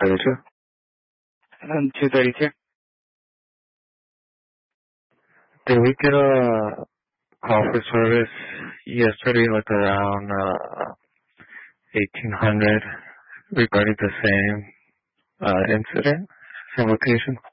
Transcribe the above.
232? 232. Did we get a call for service yesterday, like around 1800, regarding the same incident, same location?